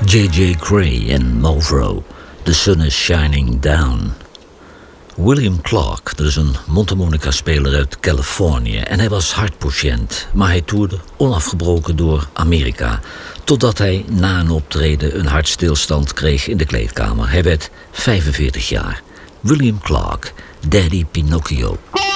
J.J. Gray en Malvro, The Sun is Shining Down. William Clark, dat is een mondharmonica-speler uit Californië en hij was hartpatiënt, maar hij toerde onafgebroken door Amerika, totdat hij na een optreden een hartstilstand kreeg in de kleedkamer. Hij werd 45 jaar. William Clark, Daddy Pinocchio.